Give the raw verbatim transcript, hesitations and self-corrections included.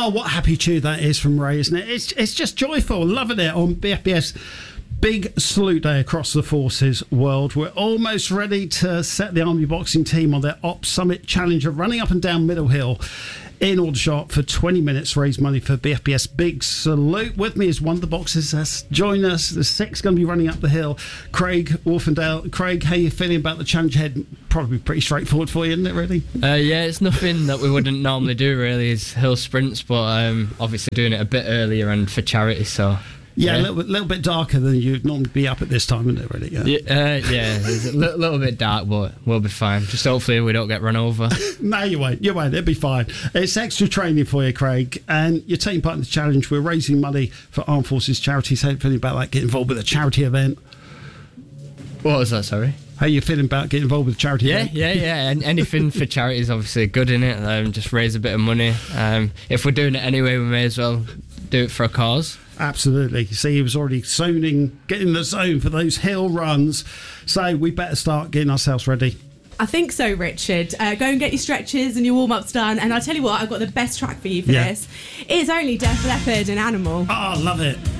Oh, what happy tune that is from Ray, isn't it? It's it's just joyful, loving it on B F B S. Big salute day across the forces world. We're almost ready to set the Army boxing team on their Ops Summit challenge of running up and down Middle Hill in Aldershot for twenty minutes, raise money for B F B S. Big salute. With me is one of the boxers that's joined us. The six going to be running up the hill. Craig Wolfendale. Craig, how you feeling about the challenge ahead? Probably pretty straightforward for you, isn't it, really? Uh, yeah, it's nothing that we wouldn't normally do, really, is hill sprints, but um, obviously doing it a bit earlier and for charity, so... Yeah, Yeah. a little, bit- little bit darker than you'd normally be up at this time, isn't it, really? Yeah. Yeah, uh, yeah, it's a li- little bit dark, but we'll be fine. Just hopefully we don't get run over. No, you won't. You won't. It'll be fine. It's extra training for you, Craig. And you're taking part in the challenge. We're raising money for Armed Forces charities. How are you feeling about that? Get involved with a charity event? What was that, sorry? How are you feeling about getting involved with a charity Yeah, event? yeah, yeah. And anything for charity is obviously good in it. Um, just raise a bit of money. Um, if we're doing it anyway, we may as well do it for a cause. Absolutely. You see, he was already zoning, getting in the zone for those hill runs. So we better start getting ourselves ready. I think so, Richard. Uh, go and get your stretches and your warm-ups done. And I'll tell you what, I've got the best track for you for Yeah. this. It's only Def Leppard and Animal. Oh, love it.